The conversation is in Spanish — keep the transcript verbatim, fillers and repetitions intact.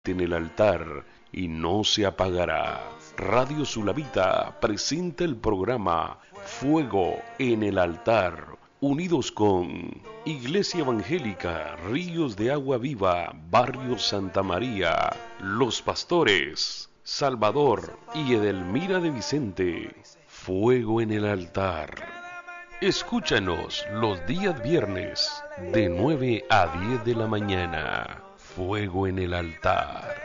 en el altar y no se apagará. Radio Sulavita presenta el programa Fuego en el altar, unidos con Iglesia Evangélica Ríos de Agua Viva, Barrio Santa María, Los Pastores, Salvador y Edelmira de Vicente. Fuego en el altar. Escúchanos los días viernes de nueve a diez de la mañana. Fuego en el altar.